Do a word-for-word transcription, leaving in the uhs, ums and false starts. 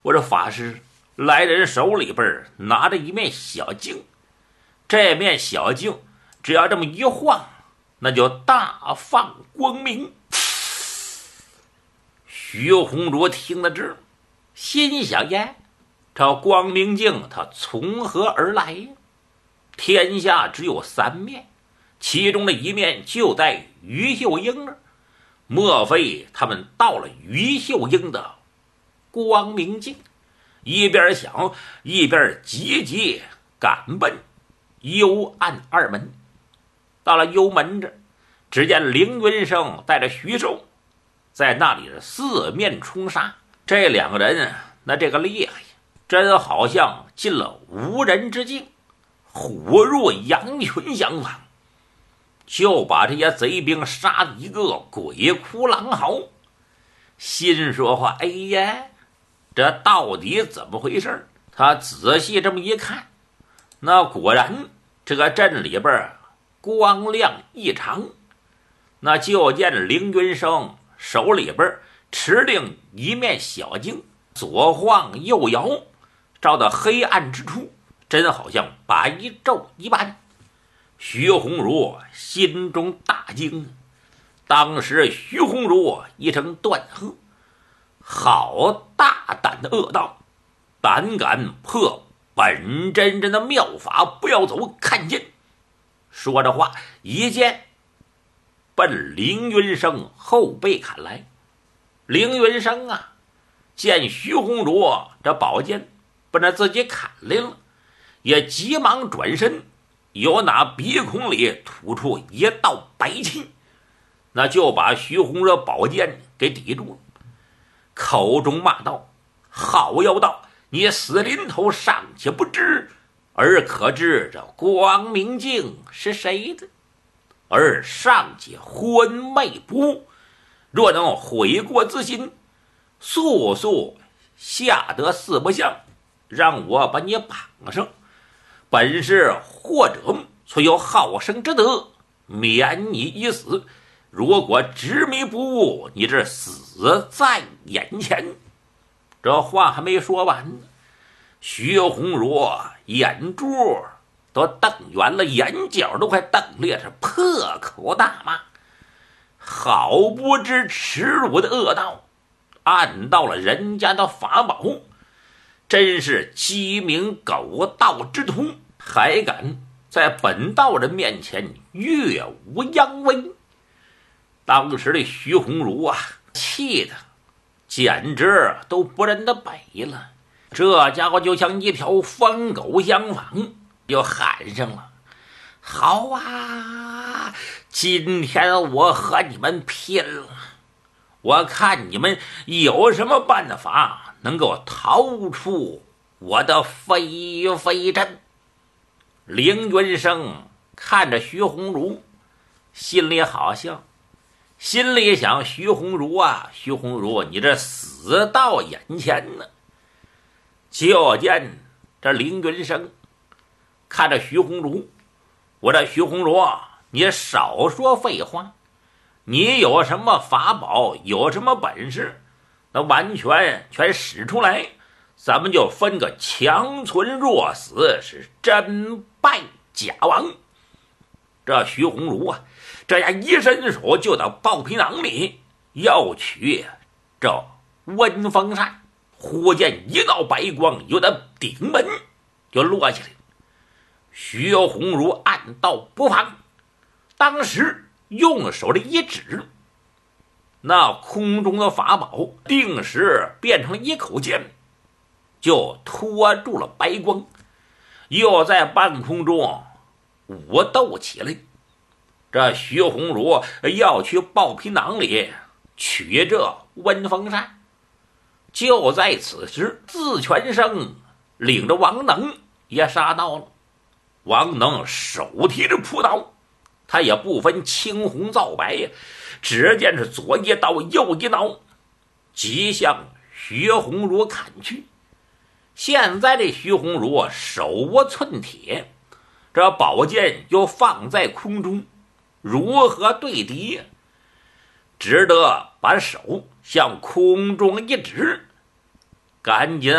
我这法师来人手里边拿着一面小镜，这面小镜只要这么一晃，那就大放光明。徐红竹听得这，心想呀，这光明镜它从何而来呀？天下只有三面，其中的一面就在于秀英那儿，莫非他们到了于秀英的光明镜？一边想一边急急赶奔幽暗二门。到了幽门这，只见凌云生带着徐寿在那里四面冲杀。这两个人那这个厉害，真好像进了无人之境，虎入羊群相仿，就把这些贼兵杀得一个鬼哭狼嚎。心说话，哎呀，这到底怎么回事？他仔细这么一看，那果然这个镇里边光亮异常。那就见凌云生手里边持定一面小镜，左晃右摇，照到黑暗之处，真好像白昼一般。徐红茹心中大惊，当时徐红茹一声断喝：“好大胆的恶道，胆敢破本真人的妙法，不要走，看见！”说着话，一剑奔凌云生后背砍来。凌云生啊，见徐红茹这宝剑奔着自己砍来了，也急忙转身，由那鼻孔里吐出一道白气，那就把徐红茹宝剑给抵住了，口中骂道：“好妖道，你死临头尚且不知，而可知这光明镜是谁的？而尚且昏昧不悟，若能悔过自新，速速下得四不像，让我把你绑上。本是或者虽有好生之德，免你一死。如果执迷不悟，你这死在眼前。”这话还没说完呢，徐红茹眼珠都瞪圆了，眼角都快瞪裂，是破口大骂：“好不知耻辱的恶道，按到了人家的法宝，真是鸡鸣狗盗之徒，还敢在本道人面前越无扬威！”当时的徐红茹啊，气的简直都不认得北了。这家伙就像一条疯狗相仿，就喊上了：“好啊，今天我和你们拼了！我看你们有什么办法能够逃出我的飞飞阵。”凌云生看着徐红茹，心里好笑，心里想：徐红茹啊，徐红茹，你这死到眼前呢！就见这凌云生看着徐红茹：“我这徐红茹，你少说废话，你有什么法宝，有什么本事，那完全全使出来，咱们就分个强存弱死，是真败假亡。”这徐红茹啊，这样一伸手就到豹皮囊里要取这温风扇，忽见一道白光由他顶门就落下来。徐红茹暗道不防，当时用手的一指，那空中的法宝定时变成了一口剑，就拖住了白光，又在半空中舞斗起来。这徐红茹要去豹皮囊里取这温风扇，就在此时，自全生领着王能也杀到了。王能手提着朴刀，他也不分青红皂白呀，只见是左一刀右一刀，即向徐红茹砍去。现在这徐红茹手握寸铁，这宝剑又放在空中，如何对敌？只得把手向空中一指， 赶紧